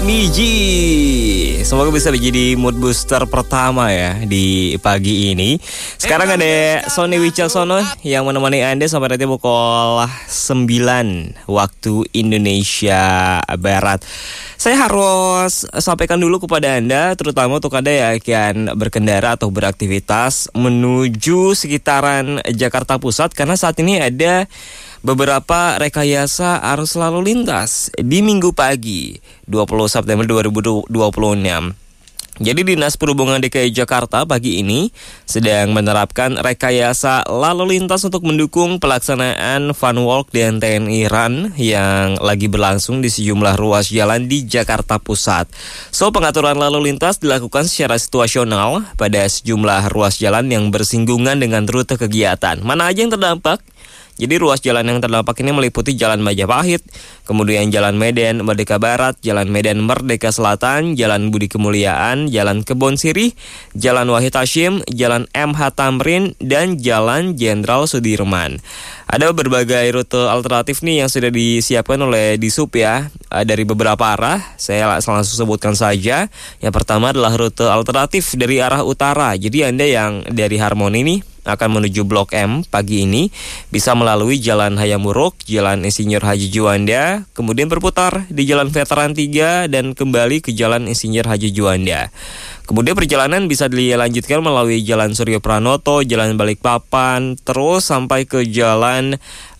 Miji, semoga bisa menjadi mood booster pertama ya di pagi ini. Sekarang ada Sony Wicaksono yang menemani Anda sampai nanti pukul 9 waktu Indonesia Barat. Saya harus sampaikan dulu kepada Anda, terutama untuk Anda yang akan berkendara atau beraktivitas menuju sekitaran Jakarta Pusat, karena saat ini ada beberapa rekayasa arus lalu lintas di minggu pagi 20 September 2026. Jadi Dinas Perhubungan DKI Jakarta pagi ini sedang menerapkan rekayasa lalu lintas untuk mendukung pelaksanaan Fun Walk dan TNI Run yang lagi berlangsung di sejumlah ruas jalan di Jakarta Pusat. So, pengaturan lalu lintas dilakukan secara situasional pada sejumlah ruas jalan yang bersinggungan dengan rute kegiatan. Mana aja yang terdampak? Jadi ruas jalan yang terdampak ini meliputi Jalan Majapahit, kemudian Jalan Medan Merdeka Barat, Jalan Medan Merdeka Selatan, Jalan Budi Kemuliaan, Jalan Kebon Sirih, Jalan Wahid Hasyim, Jalan MH Tamrin, dan Jalan Jenderal Sudirman. Ada berbagai rute alternatif nih yang sudah disiapkan oleh Disub ya, dari beberapa arah. Saya langsung sebutkan saja. Yang pertama adalah rute alternatif dari arah utara. Jadi Anda yang dari Harmoni nih akan menuju Blok M pagi ini bisa melalui Jalan Hayam Wuruk, Jalan Insinyur Haji Juanda, kemudian berputar di Jalan Veteran 3 dan kembali ke Jalan Insinyur Haji Juanda. Kemudian perjalanan bisa dilanjutkan melalui Jalan Suryo Pranoto, Jalan Balikpapan, terus sampai ke Jalan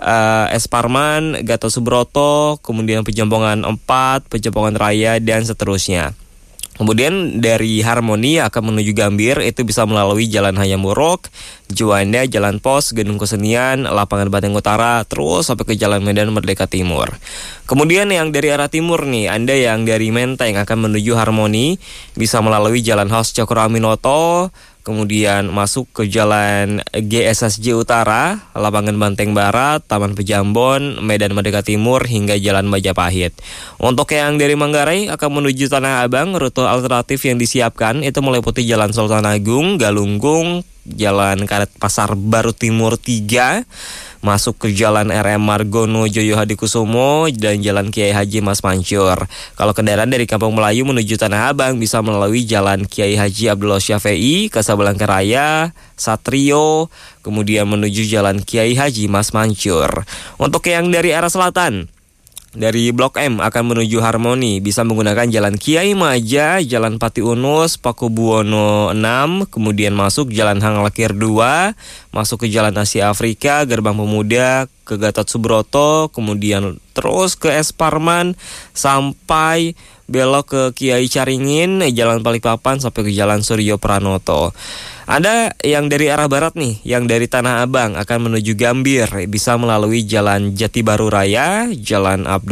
S. Parman, Gatot Subroto, kemudian Pejompongan 4, Pejompongan Raya, dan seterusnya. Kemudian dari Harmoni akan menuju Gambir, itu bisa melalui Jalan Hayam Wuruk, Juanda, Jalan Pos, Gedung Kesenian, Lapangan Banteng Utara, terus sampai ke Jalan Medan Merdeka Timur. Kemudian yang dari arah timur nih, Anda yang dari Menteng akan menuju Harmoni, bisa melalui Jalan Haus Cokro Aminoto, kemudian masuk ke Jalan GSSJ Utara, Lapangan Banteng Barat, Taman Pejambon, Medan Merdeka Timur, hingga Jalan Majapahit. Untuk yang dari Manggarai akan menuju Tanah Abang, rute alternatif yang disiapkan itu meliputi Jalan Sultan Agung, Galunggung, Jalan Karet Pasar Baru Timur 3, masuk ke Jalan RM Margono Joyo Hadikusumo, dan Jalan Kiai Haji Mas Mansur. Kalau kendaraan dari Kampung Melayu menuju Tanah Abang bisa melalui Jalan Kiai Haji Abdullah Syafi'i, Kasablangka Raya, Satrio, kemudian menuju Jalan Kiai Haji Mas Mansur. Untuk yang dari arah selatan, dari Blok M akan menuju Harmoni bisa menggunakan Jalan Kiai Maja, Jalan Pati Unus, Pakubuwono 6, kemudian masuk Jalan Hang Lekir 2, masuk ke Jalan Asia Afrika, Gerbang Pemuda, ke Gatot Subroto, kemudian terus ke S. Parman sampai belok ke Kiai Caringin, Jalan Balikpapan sampai ke Jalan Suryo Pranoto. Ada yang dari arah barat nih, yang dari Tanah Abang akan menuju Gambir bisa melalui Jalan Jati Baru Raya, Jalan Abdul